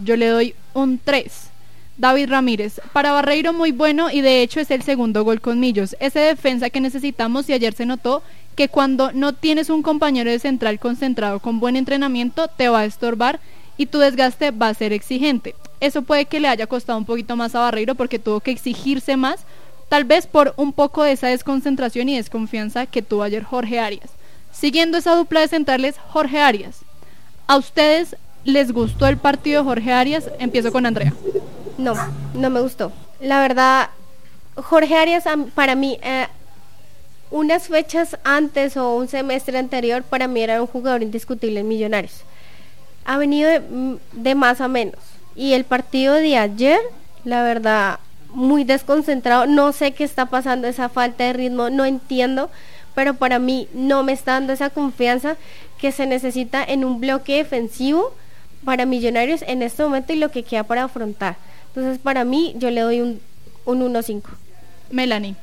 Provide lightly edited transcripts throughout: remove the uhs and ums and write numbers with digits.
yo le doy un 3. David Ramírez, para Barreiro muy bueno y de hecho es el segundo gol con Millos, ese defensa que necesitamos y ayer se notó que cuando no tienes un compañero de central concentrado con buen entrenamiento te va a estorbar y tu desgaste va a ser exigente. Eso puede que le haya costado un poquito más a Barreiro porque tuvo que exigirse más, tal vez por un poco de esa desconcentración y desconfianza que tuvo ayer Jorge Arias. Siguiendo esa dupla de centrales, Jorge Arias, ¿a ustedes les gustó el partido de Jorge Arias? Empiezo con Andrea. No, no me gustó. La verdad, Jorge Arias para mí, unas fechas antes o un semestre anterior, para mí era un jugador indiscutible en Millonarios. Ha venido de más a menos. Y el partido de ayer, la verdad, muy desconcentrado. No sé qué está pasando, esa falta de ritmo, no entiendo. Pero para mí no me está dando esa confianza que se necesita en un bloque defensivo para Millonarios en este momento y lo que queda para afrontar. Entonces para mí yo le doy un 1-5. Melanie.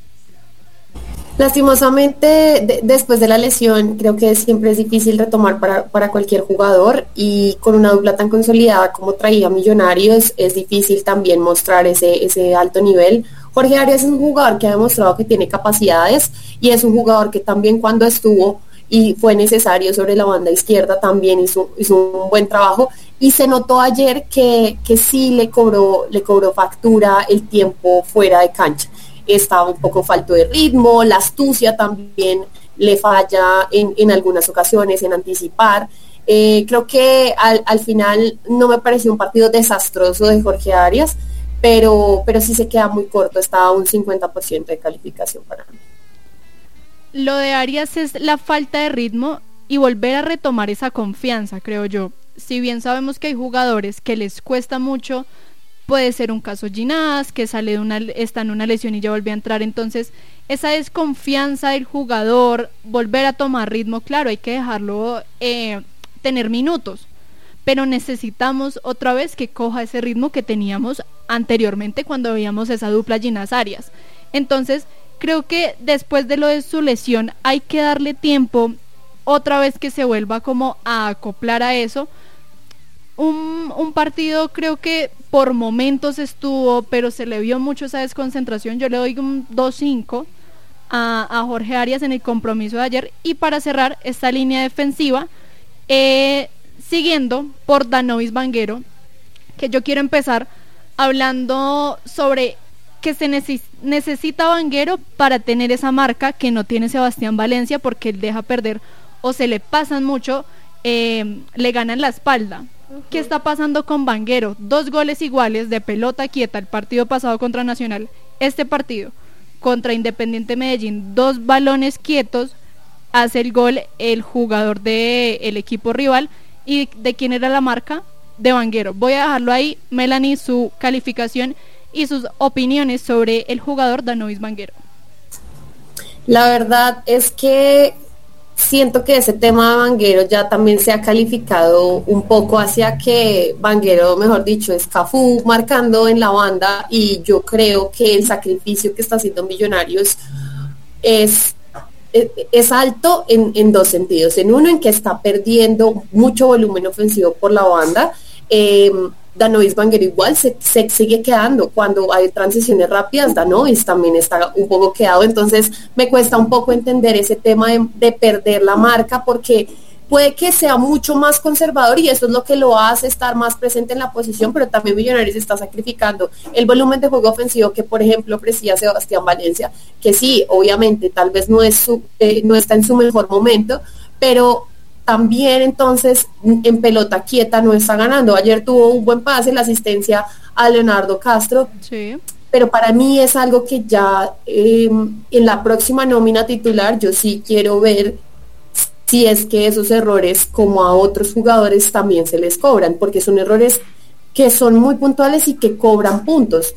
Lastimosamente, después de la lesión, creo que siempre es difícil retomar para cualquier jugador y con una dupla tan consolidada como traía Millonarios, es difícil también mostrar ese alto nivel. Jorge Arias es un jugador que ha demostrado que tiene capacidades y es un jugador que también cuando estuvo y fue necesario sobre la banda izquierda también hizo un buen trabajo y se notó ayer que sí le cobró factura el tiempo fuera de cancha. Estaba un poco falto de ritmo, la astucia también le falla en algunas ocasiones en anticipar. Creo que al final no me pareció un partido desastroso de Jorge Arias, pero sí se queda muy corto, está a un 50% de calificación para mí. Lo de Arias es la falta de ritmo y volver a retomar esa confianza, creo yo. Si bien sabemos que hay jugadores que les cuesta mucho, puede ser un caso Ginás, que está en una lesión y ya volvió a entrar, entonces esa desconfianza del jugador, volver a tomar ritmo, claro, hay que dejarlo tener minutos, pero necesitamos otra vez que coja ese ritmo que teníamos anteriormente cuando veíamos esa dupla Ginás Arias. Entonces creo que después de lo de su lesión hay que darle tiempo otra vez que se vuelva como a acoplar a eso. Un partido creo que por momentos estuvo, pero se le vio mucho esa desconcentración. Yo le doy un 2-5 a Jorge Arias en el compromiso de ayer. Y para cerrar esta línea defensiva, siguiendo por Danovis Vanguero, que yo quiero empezar hablando sobre que se necesita Vanguero para tener esa marca que no tiene Sebastián Valencia, porque él deja perder o se le pasan mucho, le ganan la espalda. ¿Qué está pasando con Vanguero? 2 goles iguales de pelota quieta el partido pasado contra Nacional, este partido contra Independiente Medellín, 2 balones quietos, hace el gol el jugador del equipo rival. ¿Y de quién era la marca? De Vanguero. Voy a dejarlo ahí, Melanie, su calificación y sus opiniones sobre el jugador Danovis Vanguero. La verdad es que siento que ese tema de Vanguero ya también se ha calificado un poco hacia que Vanguero, mejor dicho, es Cafú marcando en la banda, y yo creo que el sacrificio que está haciendo Millonarios es alto en 2 sentidos. En uno, en que está perdiendo mucho volumen ofensivo por la banda. Danovis Vanguero igual se sigue quedando cuando hay transiciones rápidas. Danovis también está un poco quedado, entonces me cuesta un poco entender ese tema de perder la marca, porque puede que sea mucho más conservador y eso es lo que lo hace estar más presente en la posición, pero también Millonarios está sacrificando el volumen de juego ofensivo que, por ejemplo, ofrecía Sebastián Valencia, que sí, obviamente tal vez no está en su mejor momento, pero también entonces en pelota quieta no está ganando. Ayer tuvo un buen pase, la asistencia a Leonardo Castro, sí. Pero para mí es algo que ya en la próxima nómina titular yo sí quiero ver si es que esos errores, como a otros jugadores, también se les cobran, porque son errores que son muy puntuales y que cobran puntos.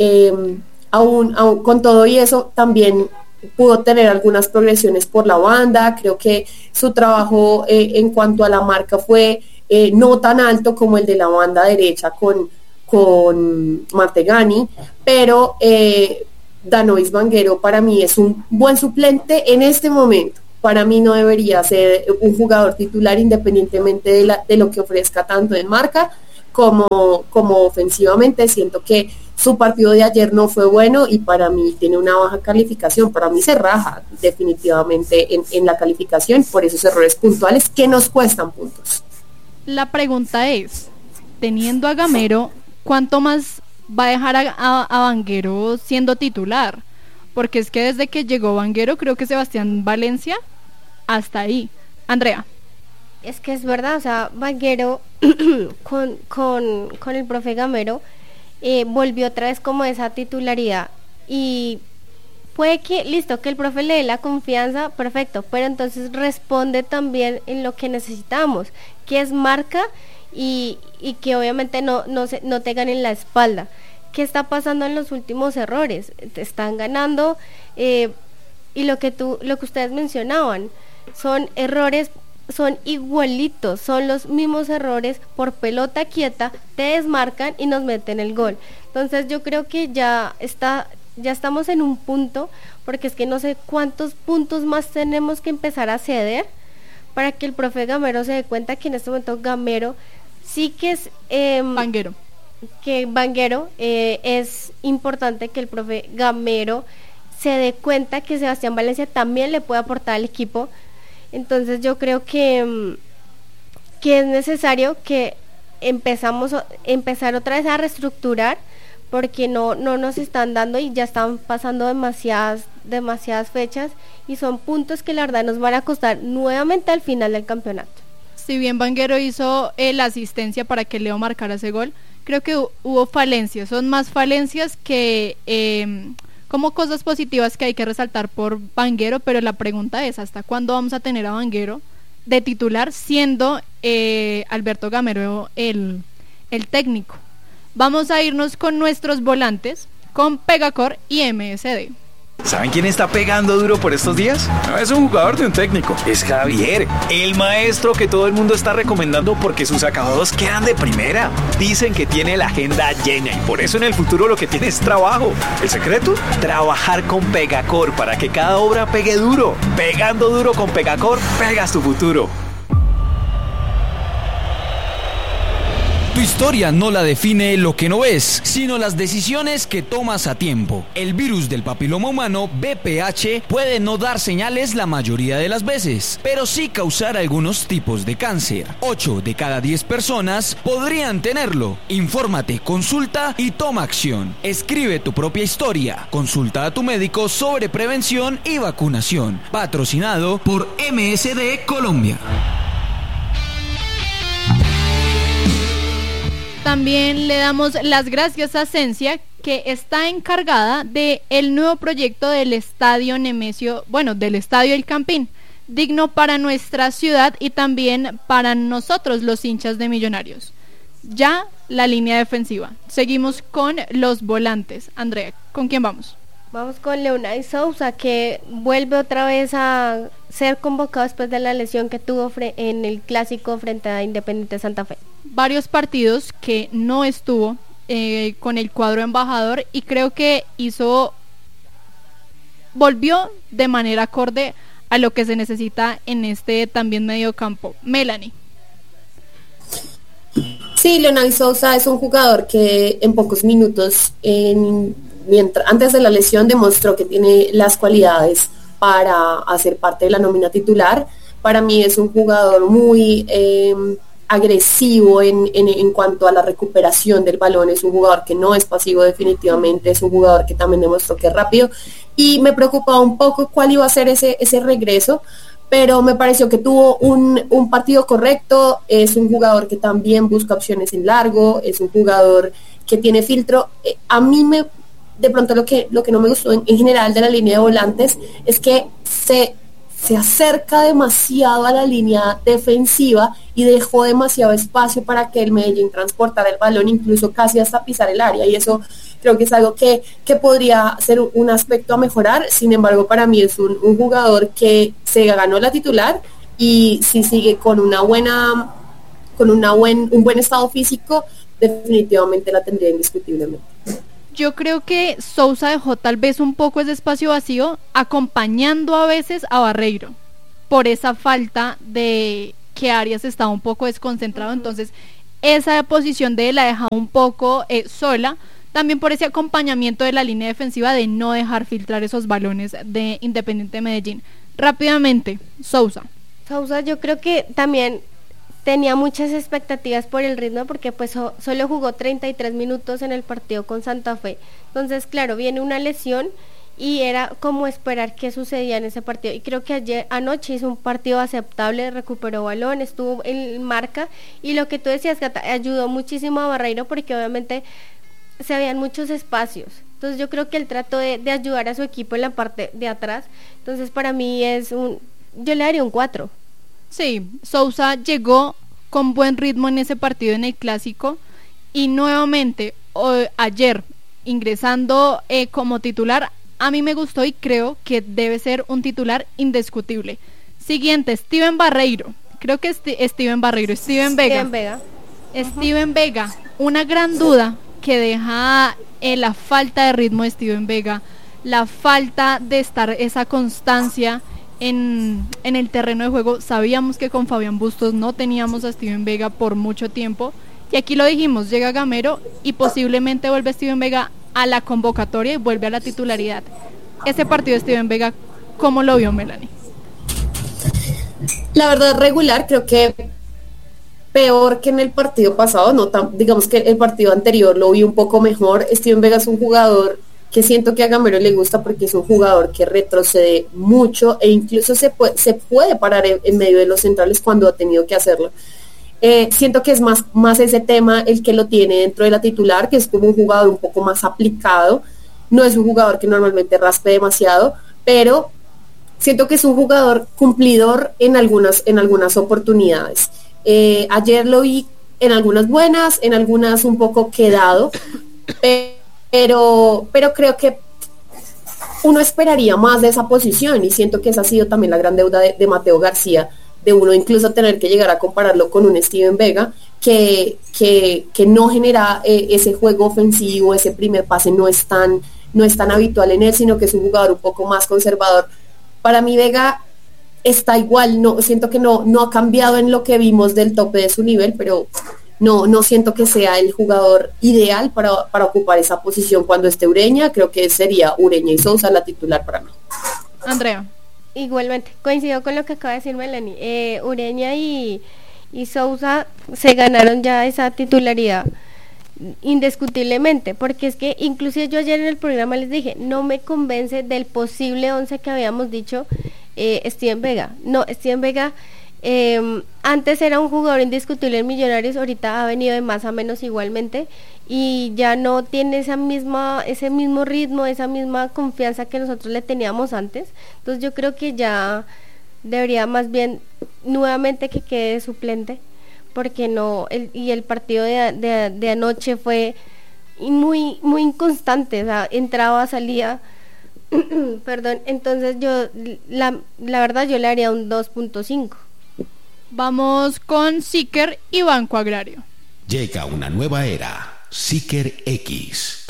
Aún con todo y eso, también pudo tener algunas progresiones por la banda. Creo que su trabajo en cuanto a la marca fue no tan alto como el de la banda derecha con Martegani, pero Danovis Vanguero para mí es un buen suplente en este momento. Para mí no debería ser un jugador titular independientemente de lo que ofrezca tanto en marca como ofensivamente. Siento que su partido de ayer no fue bueno y para mí tiene una baja calificación. Para mí se raja definitivamente en la calificación por esos errores puntuales que nos cuestan puntos. La pregunta es, teniendo a Gamero, ¿cuánto más va a dejar a Vanguero siendo titular? Porque es que desde que llegó Vanguero, creo que Sebastián Valencia, hasta ahí. Andrea. Es que es verdad, o sea, Vanguero con el profe Gamero volvió otra vez como esa titularidad y puede que, listo, que el profe le dé la confianza, perfecto, pero entonces responde también en lo que necesitamos, que es marca y que obviamente no te ganen la espalda. ¿Qué está pasando en los últimos errores? Te están ganando y lo que ustedes mencionaban, son errores, son igualitos, son los mismos errores por pelota quieta, te desmarcan y nos meten el gol. Entonces yo creo que ya estamos en un punto, porque es que no sé cuántos puntos más tenemos que empezar a ceder para que el profe Gamero se dé cuenta que en este momento Gamero sí que es Vanguero. Que Vanguero es importante que el profe Gamero se dé cuenta que Sebastián Valencia también le puede aportar al equipo. Entonces yo creo que es necesario que empezar otra vez a reestructurar, porque no nos están dando y ya están pasando demasiadas fechas y son puntos que la verdad nos van a costar nuevamente al final del campeonato. Si bien Vanguero hizo la asistencia para que Leo marcara ese gol, creo que hubo falencias, son más falencias que como cosas positivas que hay que resaltar por Vanguero, pero la pregunta es, ¿hasta cuándo vamos a tener a Vanguero de titular siendo Alberto Gamero el técnico? Vamos a irnos con nuestros volantes, con Pegacor y MSD. ¿Saben quién está pegando duro por estos días? No es un jugador de un técnico, es Javier, el maestro que todo el mundo está recomendando porque sus acabados quedan de primera. Dicen que tiene la agenda llena y por eso en el futuro lo que tiene es trabajo. ¿El secreto? Trabajar con Pegacor para que cada obra pegue duro. Pegando duro con Pegacor, pegas tu futuro. Tu historia no la define lo que no ves, sino las decisiones que tomas a tiempo. El virus del papiloma humano, VPH, puede no dar señales la mayoría de las veces, pero sí causar algunos tipos de cáncer. 8 de cada 10 personas podrían tenerlo. Infórmate, consulta y toma acción. Escribe tu propia historia. Consulta a tu médico sobre prevención y vacunación. Patrocinado por MSD Colombia. También le damos las gracias a Cencia, que está encargada de el nuevo proyecto del Estadio Nemesio, del Estadio El Campín, digno para nuestra ciudad y también para nosotros los hinchas de Millonarios. Ya la línea defensiva. Seguimos con los volantes. Andrea, ¿con quién vamos? Vamos con Leonay Sousa, que vuelve otra vez a ser convocado después de la lesión que tuvo en el clásico frente a Independiente Santa Fe. Varios partidos que no estuvo con el cuadro embajador y creo que volvió de manera acorde a lo que se necesita en este también medio campo. Melanie. Sí, Leonay Sousa es un jugador que en pocos minutos, antes de la lesión, demostró que tiene las cualidades para hacer parte de la nómina titular. Para mí es un jugador muy agresivo en cuanto a la recuperación del balón, es un jugador que no es pasivo definitivamente, es un jugador que también demostró que es rápido y me preocupaba un poco cuál iba a ser ese regreso, pero me pareció que tuvo un partido correcto, es un jugador que también busca opciones en largo, es un jugador que tiene filtro. A mí de pronto lo que no me gustó en general de la línea de volantes es que se acerca demasiado a la línea defensiva y dejó demasiado espacio para que el Medellín transportara el balón, incluso casi hasta pisar el área, y eso creo que es algo que podría ser un aspecto a mejorar. Sin embargo, para mí es un jugador que se ganó la titular y si sigue con un buen estado físico, definitivamente la tendría indiscutiblemente. Yo creo que Sousa dejó tal vez un poco ese espacio vacío, acompañando a veces a Barreiro, por esa falta de que Arias estaba un poco desconcentrado. Entonces esa posición de él la deja un poco sola, también por ese acompañamiento de la línea defensiva de no dejar filtrar esos balones de Independiente Medellín. Rápidamente, Sousa. Sousa yo creo que también tenía muchas expectativas por el ritmo porque pues solo jugó 33 minutos en el partido con Santa Fe. Entonces, claro, viene una lesión y era como esperar qué sucedía en ese partido. Y creo que anoche hizo un partido aceptable, recuperó balón, estuvo en marca y lo que tú decías, Cata, ayudó muchísimo a Barreiro porque obviamente se habían muchos espacios. Entonces yo creo que él trató de ayudar a su equipo en la parte de atrás. Entonces para mí yo le daría un 4. Sí, Sousa llegó con buen ritmo en ese partido en el Clásico y nuevamente ayer ingresando como titular, a mí me gustó y creo que debe ser un titular indiscutible. Siguiente, Steven Barreiro. Creo que Steven Vega. Steven Vega, una gran duda que deja la falta de ritmo de Steven Vega, la falta de estar esa constancia en el terreno de juego. Sabíamos que con Fabián Bustos no teníamos a Steven Vega por mucho tiempo y aquí lo dijimos, llega Gamero y posiblemente vuelve Steven Vega a la convocatoria y vuelve a la titularidad. Ese partido de Steven Vega, ¿cómo lo vio Melanie? La verdad, regular, creo que peor que en el partido pasado, digamos que el partido anterior lo vi un poco mejor. Steven Vega es un jugador que siento que a Gamero le gusta porque es un jugador que retrocede mucho e incluso se puede parar en medio de los centrales cuando ha tenido que hacerlo. Siento que es más ese tema el que lo tiene dentro de la titular, que es como un jugador un poco más aplicado. No es un jugador que normalmente raspe demasiado, pero siento que es un jugador cumplidor en algunas oportunidades. Ayer lo vi en algunas buenas, en algunas un poco quedado, pero creo que uno esperaría más de esa posición y siento que esa ha sido también la gran deuda de Mateo García, de uno incluso tener que llegar a compararlo con un Steven Vega que no genera ese juego ofensivo, ese primer pase no es tan habitual en él, sino que es un jugador un poco más conservador. Para mí Vega está igual, siento que no ha cambiado en lo que vimos del tope de su nivel, pero no siento que sea el jugador ideal para ocupar esa posición cuando esté Ureña. Creo que sería Ureña y Sousa la titular para mí. Andrea. Igualmente, coincido con lo que acaba de decir Melanie. Ureña y Sousa se ganaron ya esa titularidad indiscutiblemente, porque es que inclusive yo ayer en el programa les dije, no me convence del posible 11 que habíamos dicho Steven Vega. No, Steven Vega antes era un jugador indiscutible en Millonarios, ahorita ha venido de más a menos igualmente y ya no tiene ese mismo ritmo, esa misma confianza que nosotros le teníamos antes. Entonces yo creo que ya debería más bien nuevamente que quede suplente, porque el partido de anoche fue muy muy inconstante, o sea, entraba, salía perdón, entonces yo la verdad yo le haría un 2.5. Vamos con Siker y Banco Agrario. Llega una nueva era, Siker X.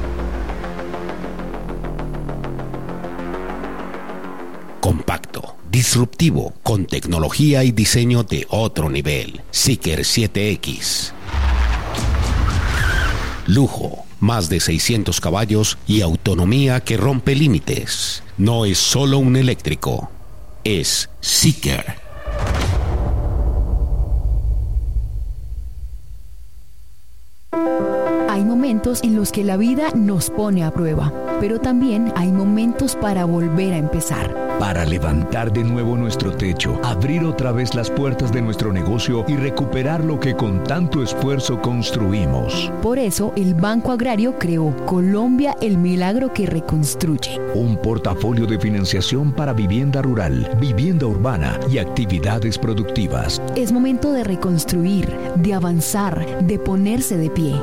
Compacto, disruptivo, con tecnología y diseño de otro nivel. Siker 7X. Lujo, más de 600 caballos y autonomía que rompe límites. No es solo un eléctrico, es Siker. Hay momentos en los que la vida nos pone a prueba, pero también hay momentos para volver a empezar. Para levantar de nuevo nuestro techo, abrir otra vez las puertas de nuestro negocio y recuperar lo que con tanto esfuerzo construimos. Por eso, el Banco Agrario creó Colombia, el milagro que reconstruye. Un portafolio de financiación para vivienda rural, vivienda urbana y actividades productivas. Es momento de reconstruir, de avanzar, de ponerse de pie.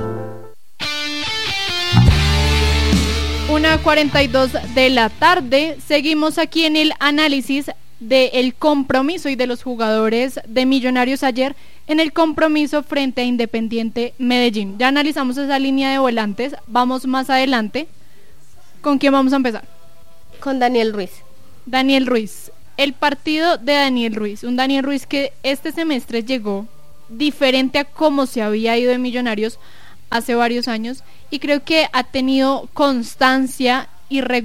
1:42 de la tarde, seguimos aquí en el análisis del compromiso y de los jugadores de Millonarios ayer en el compromiso frente a Independiente Medellín. Ya analizamos esa línea de volantes, vamos más adelante. ¿Con quién vamos a empezar? Con Daniel Ruiz. Daniel Ruiz, el partido de Daniel Ruiz, un Daniel Ruiz que este semestre llegó diferente a cómo se había ido de Millonarios hace varios años, y creo que ha tenido constancia y regularidad